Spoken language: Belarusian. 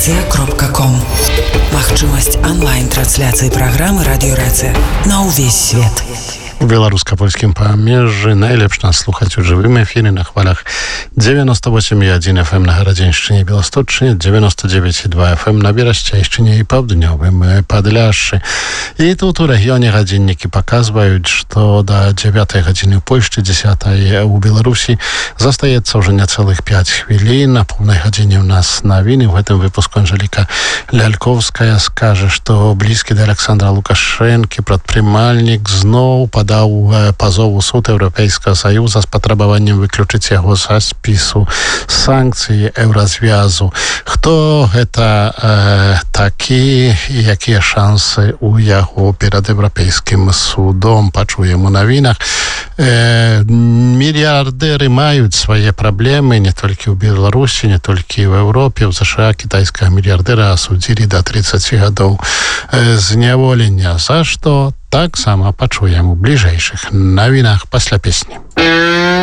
Радиорация.ком. Магчымасць онлайн-трансляцыі праграмы Радиорация на ўвесь свет. У беларуска-польскім памежжы найлепш нас слухаць у жывым эфіры на хвалях 98,1 FM на Гарадзеншчыне, Беласточчыне, 99,2 FM на Берасцяйшчыне і паўднёвым Падляшшы. І тут у рэгіёне гадзіннікі паказваюць, што да 9 гадзіны ў Польшчы, 10 у Беларусі застаецца ўжо нецэлых 5 хвілін. На поўнай гадзіне ў нас навіны. У гэтым выпуску Анжеліка Лялькоўская скажа, што блізкі да Александра Лукашэнкі прадпрымальнік зноў падаў пазов у суд Еўрапейскага Саюза з патрабаваннем выключыць яго са спісу санкцый Еўразвязу. Хто гэта такі і якія шансы у яго перад Еўрапейскім судом, пачуем у навінах. Мільярдэры маюць свае праблемы не толькі ў Беларусі, не толькі ў Еўропе. У США кітайскага мільярдэра асудзілі да 30 гадоў зняволення. За што? Таксама пачуем у бліжэйшых навінах пасля песні.